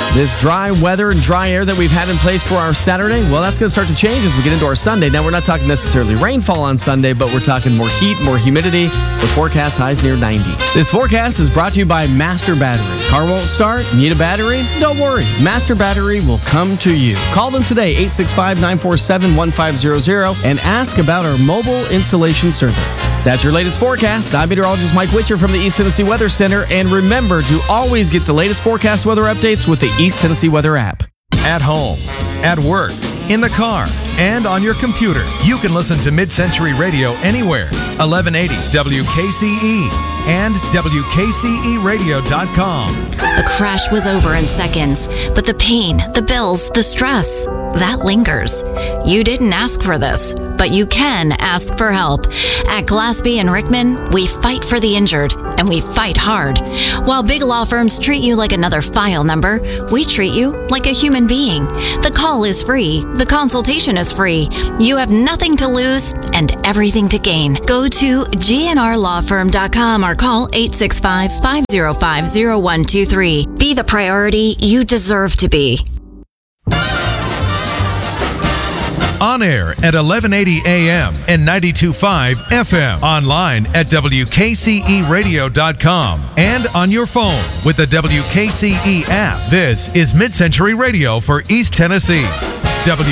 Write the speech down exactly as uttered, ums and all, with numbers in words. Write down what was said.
This dry weather and dry air that we've had in place for our Saturday, well, that's going to start to change as we get into our Sunday. Now, we're not talking necessarily rainfall on Sunday, but we're talking more heat, more humidity, with forecast highs near ninety. This forecast is brought to you by Master Battery. Car won't start? Need a battery? Don't worry. Master Battery will come to you. Call them today, eight six five, nine four seven, one five zero zero, and ask about our mobile installation service. That's your latest forecast. I'm meteorologist Mike Witcher from the East Tennessee Weather Center, and remember to always get the latest forecast weather updates with the East Tennessee Weather app. At home, at work, in the car, and on your computer, you can listen to Mid-Century Radio anywhere. eleven eighty W K C E and W K C E radio dot com. The crash was over in seconds, but the pain, the bills, the stress, that lingers. You didn't ask for this, but you can ask for help. At Glassby and Rickman, we fight for the injured, and we fight hard. While big law firms treat you like another file number, we treat you like a human being. The call is free. The consultation is free. You have nothing to lose and everything to gain. Go to G N R law firm dot com or call eight six five, five zero five, zero one two three. Be the priority you deserve to be. On air at eleven eighty A M and ninety-two point five F M. Online at W K C E radio dot com and on your phone with the W K C E app. This is Mid-Century Radio for East Tennessee. W